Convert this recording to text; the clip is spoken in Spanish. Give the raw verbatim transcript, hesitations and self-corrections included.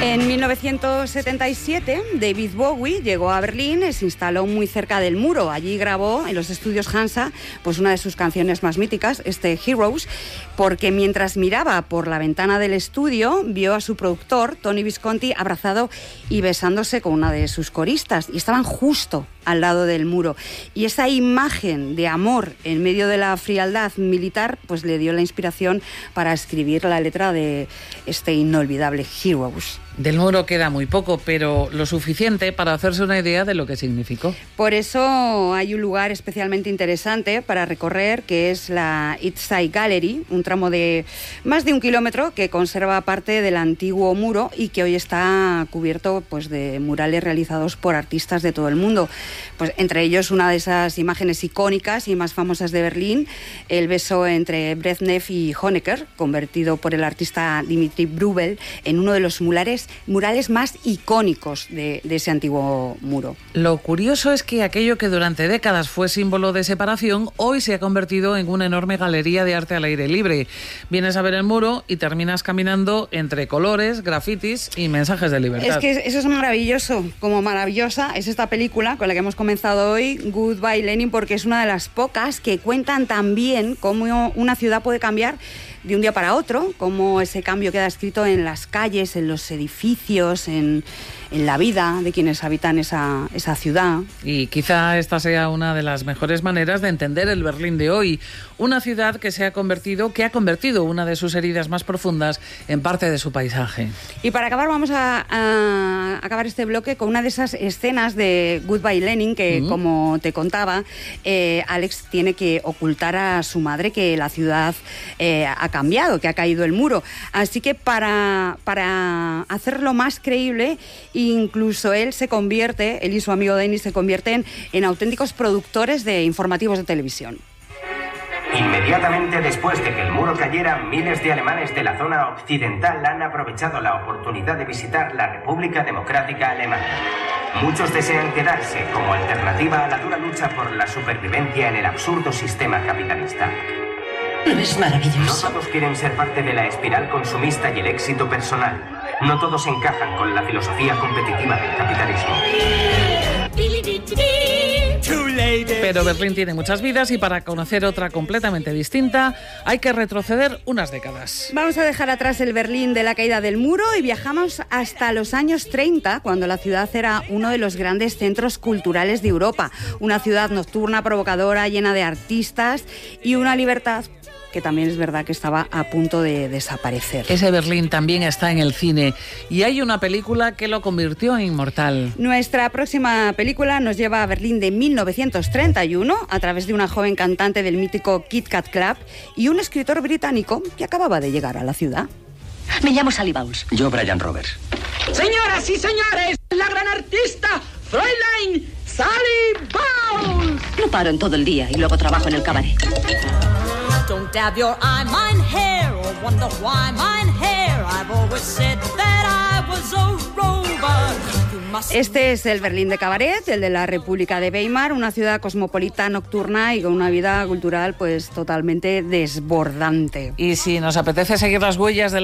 En mil novecientos setenta y siete, David Bowie llegó a Berlín y se instaló muy cerca del muro. Allí grabó en los estudios Hansa pues una de sus canciones más míticas, este Heroes, porque mientras miraba por la ventana del estudio, vio a su productor, Tony Visconti, abrazado y besándose con una de sus coristas. Y estaban justo al lado del muro. Y esa imagen de amor en medio de la frialdad militar pues le dio la inspiración para escribir la letra de este inolvidable Heroes. Del muro queda muy poco, pero lo suficiente para hacerse una idea de lo que significó. Por eso hay un lugar especialmente interesante para recorrer, que es la East Side Gallery, un tramo de más de un kilómetro que conserva parte del antiguo muro y que hoy está cubierto pues, de murales realizados por artistas de todo el mundo. Pues, entre ellos, una de esas imágenes icónicas y más famosas de Berlín, el beso entre Brezhnev y Honecker, convertido por el artista Dimitri Brügel en uno de los murales murales más icónicos de, de ese antiguo muro. Lo curioso es que aquello que durante décadas fue símbolo de separación, hoy se ha convertido en una enorme galería de arte al aire libre. Vienes a ver el muro y terminas caminando entre colores, grafitis y mensajes de libertad. Es que eso es maravilloso, como maravillosa es esta película con la que hemos comenzado hoy, Goodbye Lenin, porque es una de las pocas que cuentan también cómo una ciudad puede cambiar de un día para otro, cómo ese cambio queda escrito en las calles, en los edificios, en, en la vida de quienes habitan esa, esa ciudad. Y quizá esta sea una de las mejores maneras de entender el Berlín de hoy, una ciudad que se ha convertido, que ha convertido una de sus heridas más profundas en parte de su paisaje. Y para acabar vamos a, a acabar este bloque con una de esas escenas de Goodbye Lenin que, uh-huh. como te contaba, eh, Alex tiene que ocultar a su madre que la ciudad eh, ha cambiado, que ha caído el muro. Así que para, para hacerlo más creíble, incluso él se convierte, él y su amigo Dennis se convierten en auténticos productores de informativos de televisión. Inmediatamente después de que el muro cayera, miles de alemanes de la zona occidental han aprovechado la oportunidad de visitar la República Democrática Alemana. Muchos desean quedarse como alternativa a la dura lucha por la supervivencia en el absurdo sistema capitalista. ¿No es maravilloso? No todos quieren ser parte de la espiral consumista y el éxito personal. No todos encajan con la filosofía competitiva del capitalismo. Pero Berlín tiene muchas vidas y para conocer otra completamente distinta hay que retroceder unas décadas. Vamos a dejar atrás el Berlín de la caída del muro y viajamos hasta los años treinta, cuando la ciudad era uno de los grandes centros culturales de Europa. Una ciudad nocturna, provocadora, llena de artistas y una libertad que también es verdad que estaba a punto de desaparecer. Ese Berlín también está en el cine y hay una película que lo convirtió en inmortal. Nuestra próxima película nos lleva a Berlín de mil novecientos treinta y uno a través de una joven cantante del mítico Kit Kat Club y un escritor británico que acababa de llegar a la ciudad. Me llamo Sally Bowles. Yo, Brian Roberts. Señoras y señores, la gran artista Fräulein Sally Bowles. No paro en todo el día y luego trabajo en el cabaret. Don't dab your eye, mine hair, or wonder why mine hair. I've always said that I was a rover. Este es el Berlín de Cabaret, el de la República de Weimar, una ciudad cosmopolita, nocturna y con una vida cultural pues totalmente desbordante. Y si nos apetece seguir las huellas de la